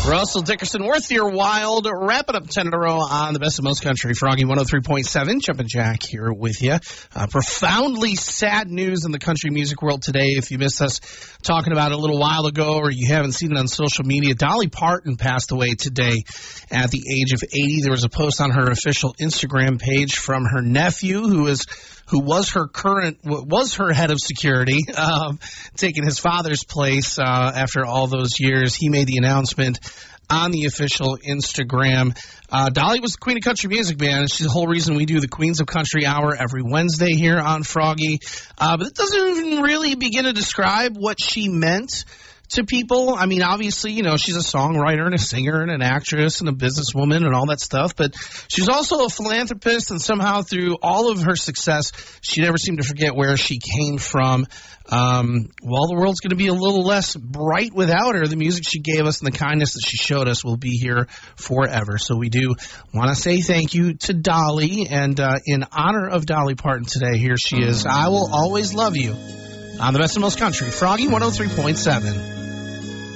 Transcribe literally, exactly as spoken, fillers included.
Russell Dickerson, worth your wild. Wrapping up ten in a row on the best of most country. Froggy one oh three point seven. Jumpin' Jack here with you. Uh, profoundly sad news in the country music world today. If you missed us talking about it a little while ago or you haven't seen it on social media, Dolly Parton passed away today at the age of eighty. There was a post on her official Instagram page from her nephew, who is who was her current, was her head of security, um, taking his father's place uh, after all those years. He made the announcement on the official Instagram. Uh, Dolly was the queen of country music, man. She's the whole reason we do the Queens of Country Hour every Wednesday here on Froggy. Uh, but it doesn't even really begin to describe what she meant to people. I mean, obviously, you know, she's a songwriter and a singer and an actress and a businesswoman and all that stuff, but she's also a philanthropist, and somehow through all of her success, she never seemed to forget where she came from. Um, well, the world's going to be a little less bright without her. The music she gave us and the kindness that she showed us will be here forever. So we do want to say thank you to Dolly, and uh, in honor of Dolly Parton today, here she is. I Will Always Love You on the best of most country. Froggy one oh three point seven.